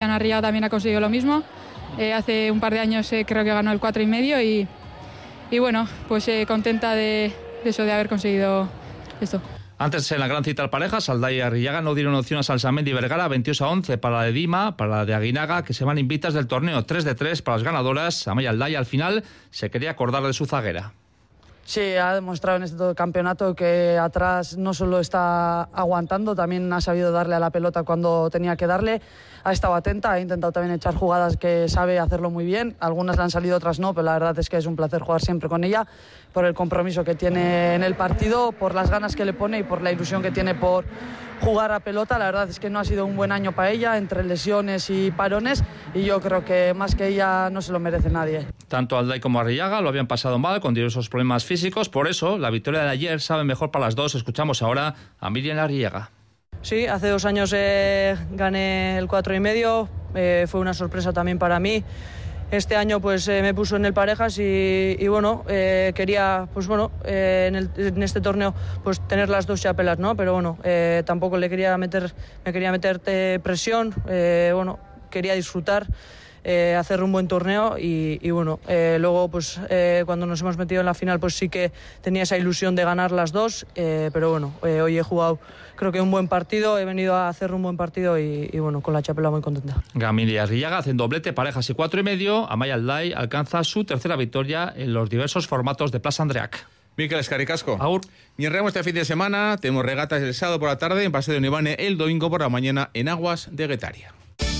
en Arriaga también ha conseguido lo mismo. Hace un par de años creo que ganó el 4,5 y bueno, pues contenta de eso, de haber conseguido esto. Antes, en la gran cita al parejas, Aldai y Arriaga no dieron opción a Salsamendi y Vergara, 22-11 para la de Dima, para la de Aguinaga, que se van invictas del torneo, 3-3 para las ganadoras. Amaya Aldai al final se quería acordar de su zaguera. Sí, ha demostrado en este campeonato que atrás no solo está aguantando, también ha sabido darle a la pelota cuando tenía que darle. Ha estado atenta, ha intentado también echar jugadas que sabe hacerlo muy bien. Algunas le han salido, otras no, pero la verdad es que es un placer jugar siempre con ella, por el compromiso que tiene en el partido, por las ganas que le pone y por la ilusión que tiene por jugar a pelota. La verdad es que no ha sido un buen año para ella, entre lesiones y parones, y yo creo que más que ella no se lo merece nadie. Tanto Aldai como Arriaga lo habían pasado mal, con diversos problemas físicos, por eso la victoria de ayer sabe mejor para las dos. Escuchamos ahora a Miriam Arriaga. Sí, hace 2 años gané el 4,5, fue una sorpresa también para mí. Este año pues me puso en el parejas y bueno, quería pues bueno, en este torneo pues tener las 2 chapelas, ¿no? Pero bueno, tampoco me quería meter presión, bueno, quería disfrutar, hacer un buen torneo y bueno, luego pues cuando nos hemos metido en la final pues sí que tenía esa ilusión de ganar las 2, pero bueno, hoy he jugado creo que un buen partido, he venido a hacer un buen partido y bueno, con la chapela muy contenta. Gamil y Arriaga hacen doblete, parejas y 4,5. Amaya Aldai alcanza su tercera victoria en los diversos formatos de Plaza Andreac. Mikel, eskerrik asko. Agur. Y en remo este fin de semana tenemos regatas el sábado por la tarde en Paseo de Unibane, el domingo por la mañana en Aguas de Guetaria.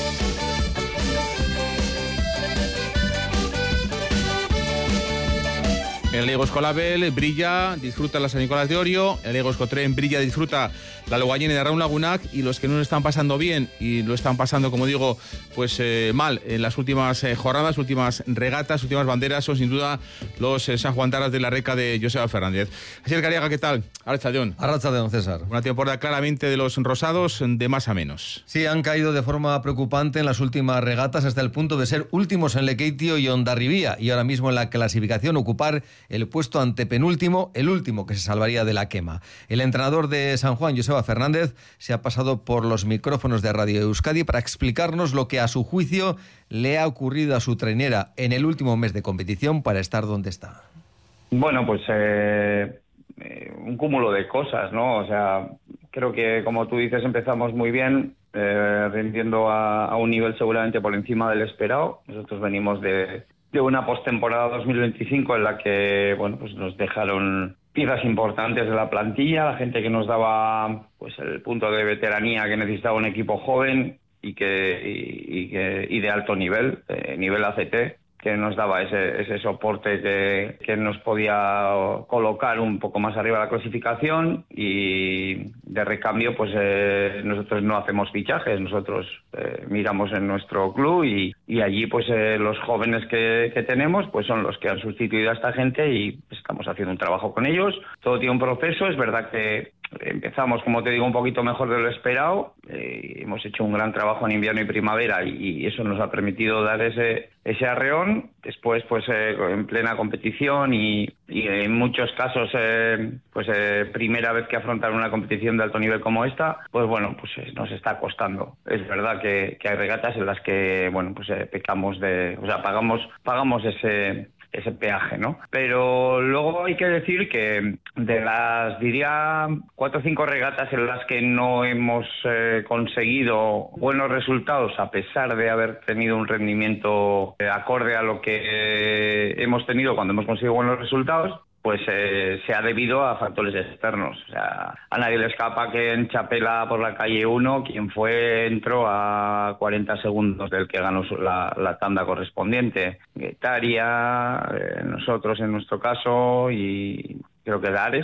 El Liego Escolabel brilla, disfruta la San Nicolás de Orio. El Liego Escotren brilla, disfruta la Logañene de Raúl Lagunac. Y los que no lo están pasando bien y lo están pasando, como digo, pues mal en las últimas jornadas, últimas regatas, últimas banderas, son sin duda los sanjuantaras de la Reca de Joseba Fernández. Así el Cariaga, ¿qué tal? Arratsaldeon. Arratsaldeon, César. Una temporada claramente de los rosados de más a menos. Sí, han caído de forma preocupante en las últimas regatas hasta el punto de ser últimos en Lekeitio y Hondarribía, y ahora mismo en la clasificación ocupar el puesto antepenúltimo, el último que se salvaría de la quema. El entrenador de San Juan, Joseba Fernández, se ha pasado por los micrófonos de Radio Euskadi para explicarnos lo que a su juicio le ha ocurrido a su trainera en el último mes de competición para estar donde está. Bueno, pues un cúmulo de cosas, ¿no? O sea, creo que, como tú dices, empezamos muy bien, rindiendo a un nivel seguramente por encima del esperado. Nosotros venimos de una postemporada 2025 en la que, bueno, pues nos dejaron piezas importantes de la plantilla, la gente que nos daba pues el punto de veteranía que necesitaba un equipo joven y de alto nivel, nivel ACT, que nos daba ese soporte que nos podía colocar un poco más arriba de la clasificación, y de recambio pues nosotros no hacemos fichajes, nosotros miramos en nuestro club y allí pues los jóvenes que tenemos pues son los que han sustituido a esta gente y estamos haciendo un trabajo con ellos. Todo tiene un proceso, es verdad que empezamos, como te digo, un poquito mejor de lo esperado. Hemos hecho un gran trabajo en invierno y primavera y eso nos ha permitido dar ese arreón. Después, pues en plena competición y en muchos casos, primera vez que afrontar una competición de alto nivel como esta, pues bueno, pues nos está costando. Es verdad que hay regatas en las que, bueno, pues pecamos pagamos ese peaje, ¿no? Pero luego hay que decir que de las, diría, 4 o 5 regatas en las que no hemos conseguido buenos resultados, a pesar de haber tenido un rendimiento acorde a lo que hemos tenido cuando hemos conseguido buenos resultados, pues se ha debido a factores externos. O sea, a nadie le escapa que en Chapela, por la calle 1, quien entró a 40 segundos del que ganó la tanda correspondiente. Guetaria, nosotros en nuestro caso, y creo que Dares,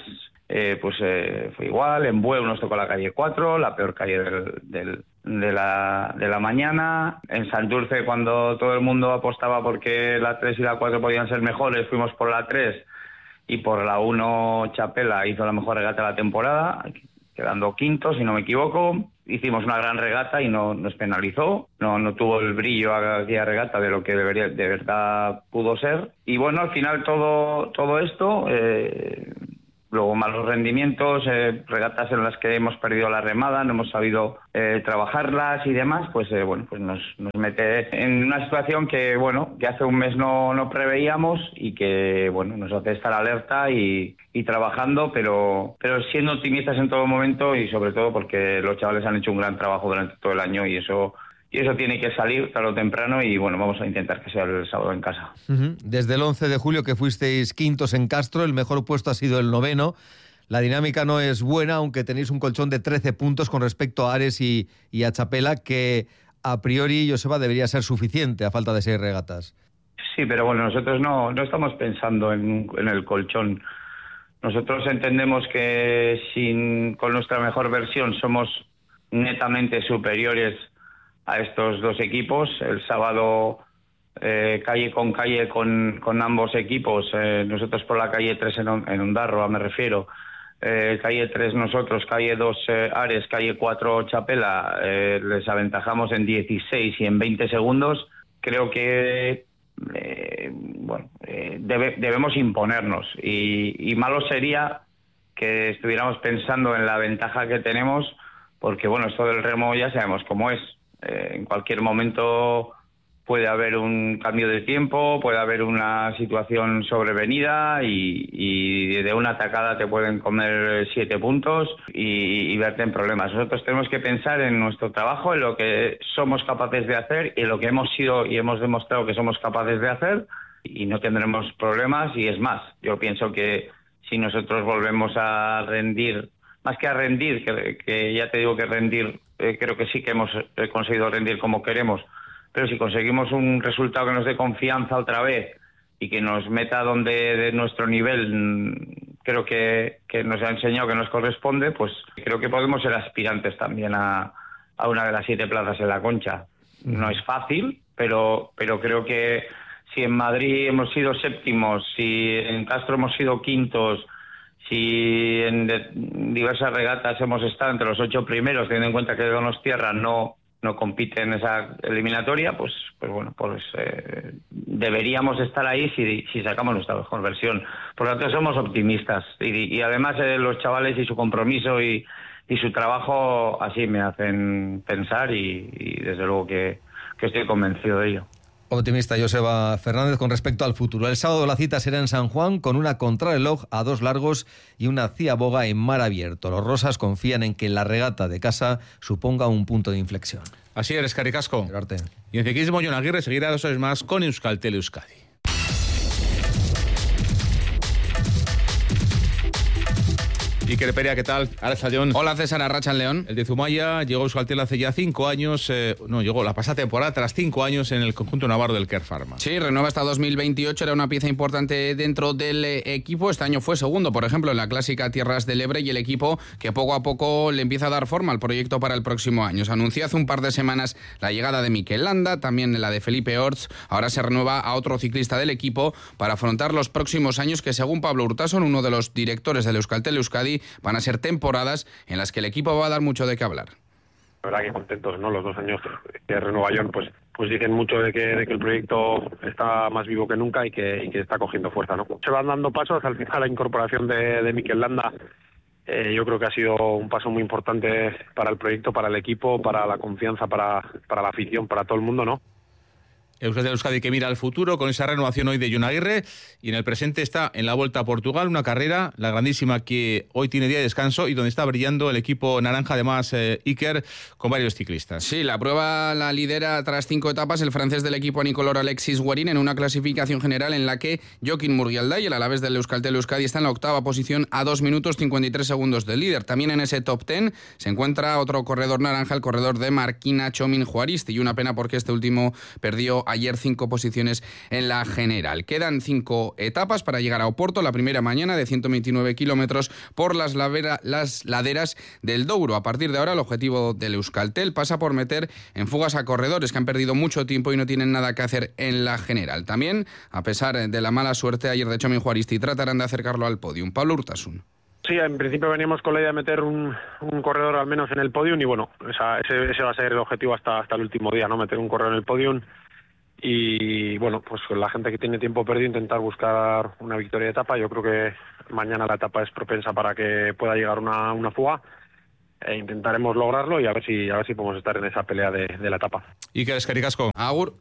fue igual. En Bueu nos tocó la calle 4, la peor calle de la mañana. En Santurce, cuando todo el mundo apostaba porque la 3 y la 4 podían ser mejores, fuimos por la 3, y por la 1 Chapela hizo la mejor regata de la temporada, quedando quinto, si no me equivoco. Hicimos una gran regata y no nos penalizó, no tuvo el brillo aquella regata de lo que de verdad pudo ser. Y bueno, al final todo esto luego malos rendimientos, regatas en las que hemos perdido la remada, no hemos sabido trabajarlas y demás, pues nos mete en una situación que hace un mes no preveíamos y que nos hace estar alerta y trabajando, pero siendo optimistas en todo momento, y sobre todo porque los chavales han hecho un gran trabajo durante todo el año y eso tiene que salir tarde o temprano, y vamos a intentar que sea el sábado en casa. Desde el 11 de julio que fuisteis quintos en Castro, el mejor puesto ha sido el 9º. La dinámica no es buena, aunque tenéis un colchón de 13 puntos con respecto a Ares y a Chapela, que a priori, Joseba, debería ser suficiente a falta de 6 regatas. Sí, pero nosotros no estamos pensando en el colchón. Nosotros entendemos que con nuestra mejor versión somos netamente superiores a estos dos equipos. El sábado calle con calle con ambos equipos, nosotros por la calle 3 en Ondarroa me refiero, calle 3 nosotros, calle 2 Ares, calle 4 Chapela, les aventajamos en 16 y en 20 segundos. Creo que debemos imponernos, y malo sería que estuviéramos pensando en la ventaja que tenemos, porque esto del remo ya sabemos cómo es. En cualquier momento puede haber un cambio de tiempo, puede haber una situación sobrevenida y de una atacada te pueden comer 7 puntos y verte en problemas. Nosotros tenemos que pensar en nuestro trabajo, en lo que somos capaces de hacer y en lo que hemos sido y hemos demostrado que somos capaces de hacer, y no tendremos problemas. Y es más, yo pienso que si nosotros volvemos a rendir, más que a rendir, que ya te digo que rendir, creo que sí que hemos conseguido rendir como queremos, pero si conseguimos un resultado que nos dé confianza otra vez y que nos meta donde de nuestro nivel creo que nos ha enseñado que nos corresponde, pues creo que podemos ser aspirantes también a una de las 7 plazas en la Concha. No es fácil, pero creo que si en Madrid hemos sido séptimos, si en Castro hemos sido quintos, si en diversas regatas hemos estado entre los 8 primeros, teniendo en cuenta que Donostiarra no compite en esa eliminatoria, pues deberíamos estar ahí si sacamos nuestra mejor versión. Por lo tanto, somos optimistas, y además los chavales y su compromiso y su trabajo así me hacen pensar, y desde luego que estoy convencido de ello. Optimista Joseba Fernández con respecto al futuro. El sábado la cita será en San Juan, con una contrarreloj a 2 largos y una ciaboga en mar abierto. Los rosas confían en que la regata de casa suponga un punto de inflexión. Así eres, Caricasco. Y en ciclismo, Jon Aguirre seguirá 2 años más con Euskaltel Euskadi. Iker Perea, ¿qué tal? Arratsaldeon. Hola César, Arratsaldeon. El de Zumaya llegó a Euskaltel hace ya 5 años, llegó la pasada temporada tras 5 años en el conjunto navarro del Care Pharma. Sí, renueva hasta 2028, era una pieza importante dentro del equipo. Este año fue segundo, por ejemplo, en la clásica Tierras del Ebre, y el equipo que poco a poco le empieza a dar forma al proyecto para el próximo año. Se anunció hace un par de semanas la llegada de Mikel Landa, también la de Felipe Orts. Ahora se renueva a otro ciclista del equipo para afrontar los próximos años que, según Pablo Urtasun, uno de los directores del Euskaltel Euskadi, van a ser temporadas en las que el equipo va a dar mucho de qué hablar. La verdad que contentos, ¿no? Los 2 años que renueva Jon, pues dicen mucho de que el proyecto está más vivo que nunca y que está cogiendo fuerza, ¿no? Se van dando pasos. Al final la incorporación de Mikel Landa yo creo que ha sido un paso muy importante para el proyecto, para el equipo, para la confianza, para la afición, para todo el mundo, ¿no? Euskadi que mira al futuro con esa renovación hoy de Jon Aguirre, y en el presente está en la Vuelta a Portugal, una carrera, la grandísima, que hoy tiene día de descanso y donde está brillando el equipo naranja, además Iker, con varios ciclistas. Sí, la prueba la lidera tras 5 etapas el francés del equipo anicolor Alexis Guerin, en una clasificación general en la que Joaquim Murrialday, el alavés del Euskaltel Euskadi, está en la 8ª posición a 2 minutos 53 segundos del líder. También en ese top 10 se encuentra otro corredor naranja, el corredor de Marquina Chomin Juaristi, y una pena porque este último perdió ayer 5 posiciones en la general. Quedan 5 etapas para llegar a Oporto, la primera mañana de 129 kilómetros por las laderas del Douro. A partir de ahora el objetivo del Euskaltel pasa por meter en fugas a corredores que han perdido mucho tiempo y no tienen nada que hacer en la general. También, a pesar de la mala suerte ayer de Chomin Juaristi, tratarán de acercarlo al podium. Pablo Urtasun. Sí, en principio veníamos con la idea de meter un corredor al menos en el podium, y ese va a ser el objetivo hasta el último día, ¿no? Meter un corredor en el podium. y bueno, pues la gente que tiene tiempo perdido intentar buscar una victoria de etapa. Yo creo que mañana la etapa es propensa para que pueda llegar una fuga. Intentaremos lograrlo y a ver si podemos estar en esa pelea de la etapa. Iker, eskerrik asko. Agur.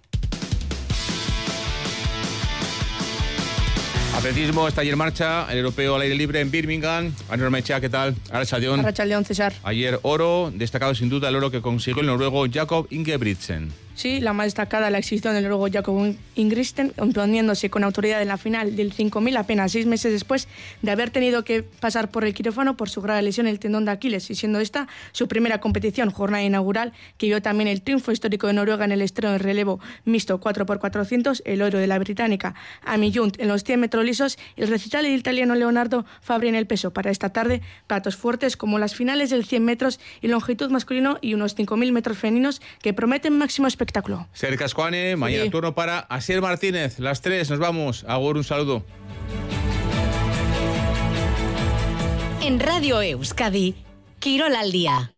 Atletismo está ayer en marcha, el europeo al aire libre en Birmingham. Ana Mecha, ¿qué tal? Arrachaldeón. Arrachaldeón, César. Ayer oro, destacado sin duda el oro que consiguió el noruego Jakob Ingebrigtsen. Sí, la más destacada la exhibición del noruego Jakob Ingebrigtsen, imponiéndose con autoridad en la final del 5000 apenas 6 meses después de haber tenido que pasar por el quirófano por su grave lesión en el tendón de Aquiles, y siendo esta su primera competición, jornada inaugural, que vio también el triunfo histórico de Noruega en el estreno del relevo mixto 4x400, el oro de la británica Amy Junt en los 100 metros lisos, el recital del italiano Leonardo Fabri en el peso. Para esta tarde, platos fuertes como las finales del 100 metros y longitud masculino y unos 5000 metros femeninos que prometen máximo espectáculo. Sergio Ascuane, mañana turno para Asier Martínez. Las 3, nos vamos. Agur, un saludo. En Radio Euskadi, Quirol al día.